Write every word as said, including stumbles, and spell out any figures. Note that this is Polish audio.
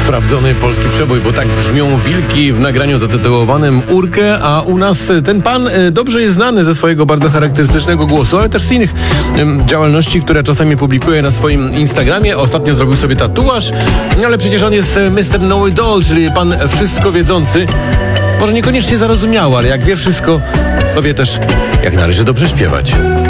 Sprawdzony polski przebój, bo tak brzmią wilki w nagraniu zatytułowanym Urkę, a u nas ten pan dobrze jest znany ze swojego bardzo charakterystycznego głosu, ale też z innych działalności, które czasami publikuje na swoim Instagramie. Ostatnio zrobił sobie tatuaż, ale przecież on jest mister Know-it-all, czyli pan wszystko wiedzący. Może niekoniecznie zarozumiały, ale jak wie wszystko, to wie też, jak należy dobrze śpiewać.